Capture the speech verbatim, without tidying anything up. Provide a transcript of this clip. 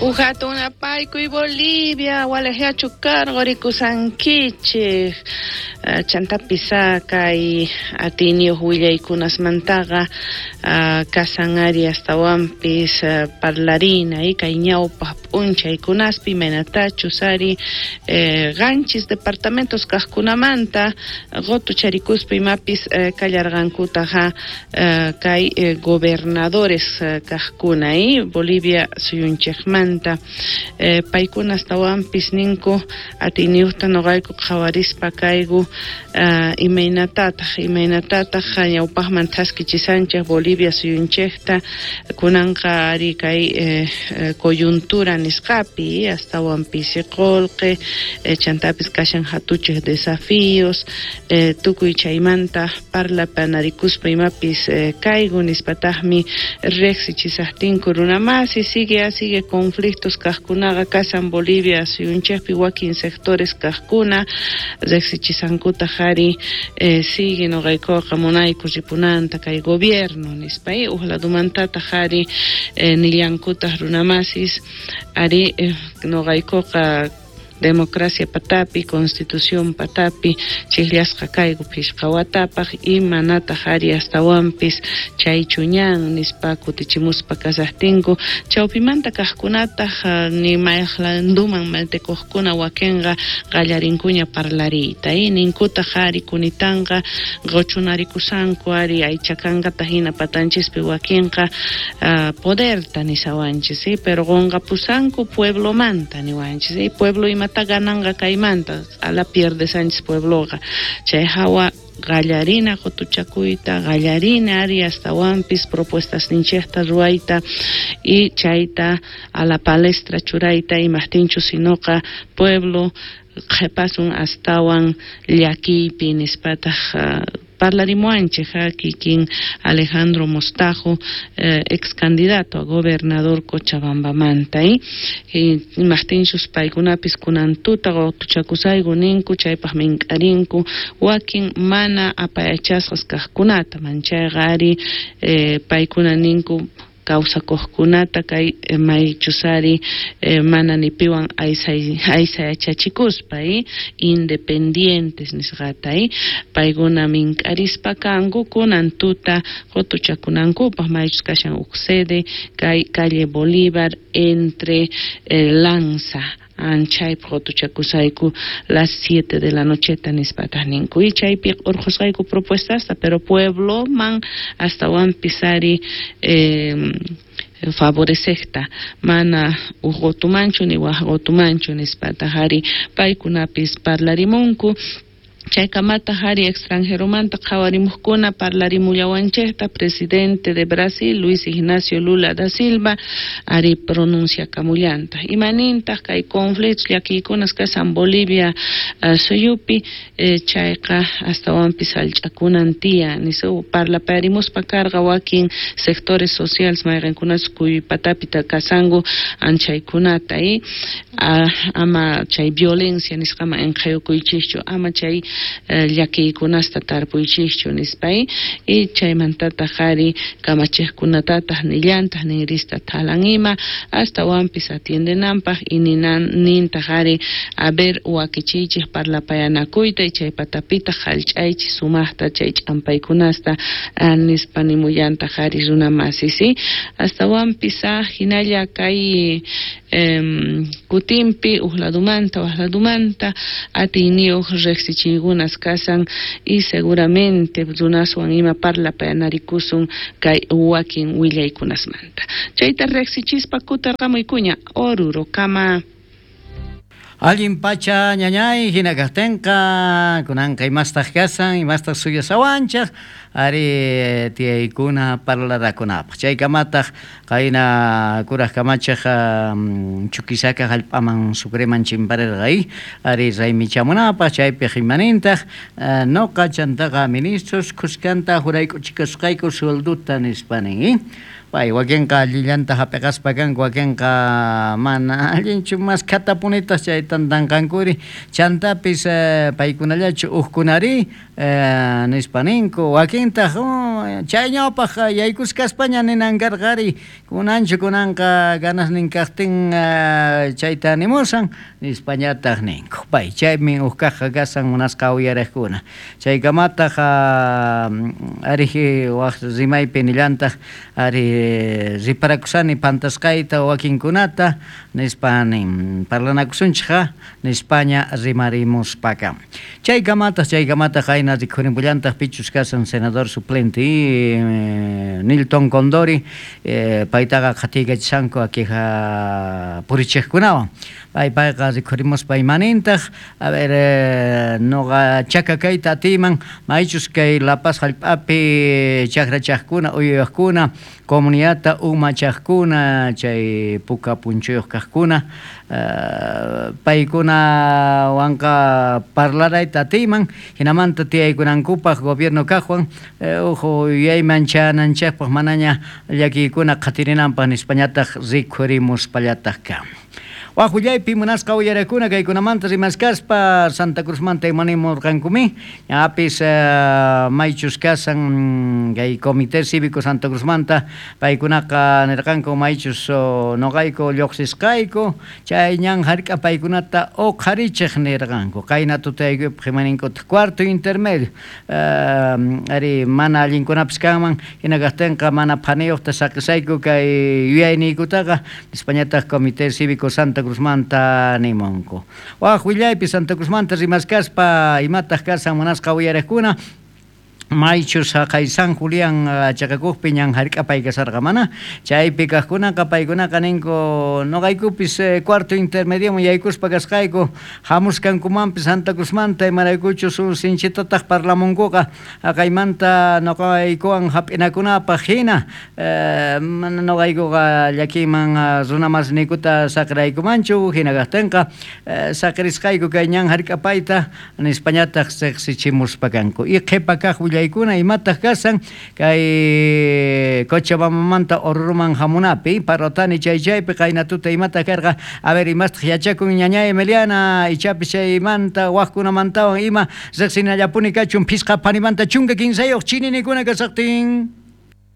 Ujatuna paiku y Bolivia, Gualejea Chucar, Gorikusankichi, Chantapisaca y Atinio Huilla y Kunas Mantaga, Casanari hasta Wampis, Parlarina y Cañaupa, Puncha y Kunaspi, Menatachu, Sari, Ganchis, departamentos Cascunamanta, Gotu Charicuspi, Mapis, Callargancutaja, Kai gobernadores Cascuna y Bolivia, Suyunchechman. Eh, paikuna hasta wampis ninku atiniuhta noqayku qhawarispa kaygu uh, imaynatataq imaynatataq ñawpaqman thaskichisanchik Bolivia suyunchikta kunanqa ari kay eh, coyuntura nisqapi hasta wampisi qolqi eh, chantapis kashan hatuchik desafíos eh, tukuy chaymanta parlapa narikuspa imapis eh, kaygu nispataqmi riqsichisaqtinku runamasi sigue sigue con conflictos cascunaga casa en Bolivia suyunchekpi wakin sectores cascuna rexichisankuta jari eh, sigue no gaikoqa munayku ripunanta kay gobierno nispay uhla dumantata jari eh, nillankuta runamasis ari eh, no gaikoqa democracia patapi, constitución patapi, chihliasqa kaygu pishqawatapaq y manata hari hasta wampis chay chuñan nispa kutichimuspa kasaqtinku chawpimanta kaqkunataq ni mayaqlanduman maltikuqkuna wakinqa qallarinkuña parlariyta y ninkuta hari kunitanqa qochunarikusanku ari aychakanqata hina patanchispi wakinqa uh, poderta nisawanchis ¿sí? Pero qonqapusanku pueblo manta niwanchis ¿sí? Pueblo ima gananga kaymanta a la pierde Sánchez Puebloga chay hawa gallarina jotuchakuita gallarina ari hasta wampis propuestas ninchesta ruaita y chayta a la palestra churaita y mastinchu sinoqa pueblo qhepasun astawan llakipi nispataq uh, parlarimuancheja kikin Alejandro Mostajo eh, ex candidato a gobernador Cochabamba manta y mastinchus paykunapis kunantuta tuchakusaygu ninku chaypaq mink'arinku wakin mana apayachasqas kaqkunata manchayqa ari eh, paykuna ninku kawsakuqkunata kay eh, maychusari eh, mana nipiwan aysay aysayachachikuspa y independientes nisqata y paykuna mink'arispa kanku kunantuta qotuchakunankupaq maychus kashan huk sede kay calle Bolívar entre eh, Lanza anchay protuchakusayku las siete de la nocheta nispataq ninku y chaypi urqusqayku propuestas pero pueblo man hasta wampisari eh, favorecekta mana uqotumanchu ni waqotumanchu nispataq ari paykunapis parlarimunku chaykamata hari extranjero manta qhawarimuqkuna parlarimullawanchikta presidente de Brasil Luis Ignacio Lula da Silva ari pronuncia kamullanta imanintaq kay conflictos llakiykunas kasan Bolivia uh, suyupi eh, chayqa hasta wampis allch'akunantiya nisu parlaparimuspa karqa wakin sectores sociales mayqinkunas kuy patapita kasangu anchaykunata y uh, ama chay violencia nisqama enqhayukuychikchu ama chay llakiykunasta tarpuychikchu nispay y chaymantata qhari kamachiqkunatataq nillantaq nigrista thalan ima hasta wampis atiendenanpaq y ninan ninta qhari a ver wakichiychik parlapayanakuyta y chay patapita qhallch'aychik sumaqta chay ch'ampaykunasta nispa nimuyanta qhari runamasi ¿sí? Hasta wampis hinalla kay um, kutimpi uhladumanta wahladumanta atiniyuq riqsichiykunas kasan y seguramente runaswan ima parlapayanarikusun kay wakin willaykunasmanta chayta riqsichispa kutarqamuykuña Oruro kama Allin pacha ñañay hinakaqtinqa kunanqa imastaq kasan imastaq suyasawanchaq ari tiyaykuna parlarakunapaq chaykamataq qayna kuraq kamachaq um, chukisaka hallp'aman sucreman chimparerqay ari raymichamunapaq chaypiq imanintaq uh, noqa chantaqa ministros kuskanta juraykuchikasqayku suelduta nispanin pay wakinqa allillanta hapiqaspa kanku wakinqa mana allinchu mas katapunitas chay tantanqankuri chantapis uh, paykunallachu uqkunari eh, nispaninku wakinta oh, chayñawpaq yaykusqaspaña ninankarqari kunanchu kunanqa ganas ninkaqtin uh, chayta nimusan nispañataq ninku pay chaymi uskaqqa kasan munasqa uyariqkuna chaykamataq uh, ari waq rimaypi nillantaq ari riparakusani pantasqayta wakinkunata nispa nin parlanakusunchikqa nispaña rimarimuspaka chaykamataq chaykamataq hayna rikhurinpullantaq pichus kasan senador suplente eh, Nilton Condori eh, paytaqa qhatikachishanku akiqa purichiqkunawan pay payqa rikhurimuspa imanintaq a ver eh, noqa chaka kayta atiman maychus kay La Paz hallp'api chakrachaqkuna uyuyuqkuna comunidadta umachaqkuna chay puka punchuyuq kaqkuna uh, paykuna wanqa parlarayta atiman hinamanta tiyaykunankupaq gobierno kaqwan uh, uju yuyayman chananchaqpaq manaña llakikuna qhatirinanpaq nispañataq rikhurimuspallataq kan wajullaypi munasqa uyarakuna kaykunamanta rimaskaspa Santa Cruzmanta imanimurqankumi ñapis uh, maychus kasan kay Comité Cívico Santa Cruzmanta paykunaqa nirqanku maychus uh, noqayku lluqsisqayku chay ñan hark'a paykunata uqharichiq nirqanku qayna tutaykupi qimaninkutaq cuarto intermedio uh, ari mana allinkunapis kanman hina kaqtinqa mana phaniyuqta saqisayku kay yuyayniykutaqa nispañataq Comité Cívico Santa Cruzmanta nimunku waq willaypi Santa Cruzmanta rimaskaspa imataq kasan munasqa uyariqkuna maychus kay San Julián chakakuqpi ñan hark'apay kasarqa mana chaypi kaqkunaqa paykunaqa ninku noqaykupis eh, cuarto intermedio yaykuspa kasqayku hamuskankumanpis Santa Cruzmanta imaraykuchus sinchitataq parlamunkuqa kaymanta noqaykuwan hap'inakunapaq hina eh, noqaykuqa llakiman runa masniykuta saqiraykumanchu hina kaqtinqa eh, saqirisqayku kay ñan hark'apayta nispañataq seqsichimuspa kanku y qhipa kaq yaykuna imataq kasan kay Cochabamamanta Orroman hamunapi parotani chay chaypi qayna tuta imataq karqa a ver imastaq yachakun ñañay Emiliana ichapis chaymanta waqkunamantawan ima riqsinallapuni kachun phisqa panimanta chunka kinsayuq chininikuna kasaqtin